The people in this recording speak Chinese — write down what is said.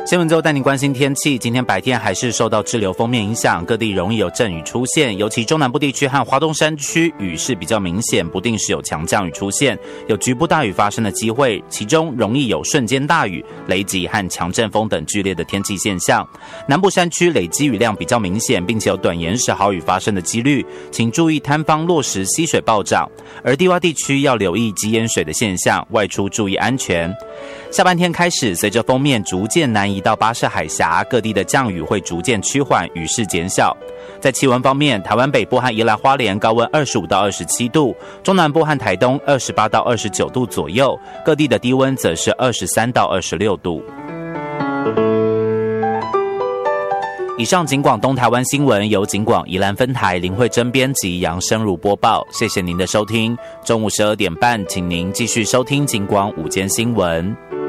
新闻之后带您关心天气。今天白天还是受到滞留锋面影响，各地容易有阵雨出现，尤其中南部地区和花东山区雨势比较明显，不定时有强降雨出现，有局部大雨发生的机会，其中容易有瞬间大雨、雷击和强阵风等剧烈的天气现象。南部山区累积雨量比较明显，并且有短延时豪雨发生的几率，请注意摊方落石溪水暴涨，而低洼地区要留意积淹水的现象，外出注意安全。下半天开始，随着锋面逐渐南移到巴士海峡，各地的降雨会逐渐趋缓，雨势减小。在气温方面，台湾北部和宜兰花莲高温25到27度，中南部和台东28到29度左右，各地的低温则是23到26度。以上警广东台湾新闻由警广宜兰分台林慧珍编辑，杨生如播报。谢谢您的收听。中午12点半，请您继续收听警广午间新闻。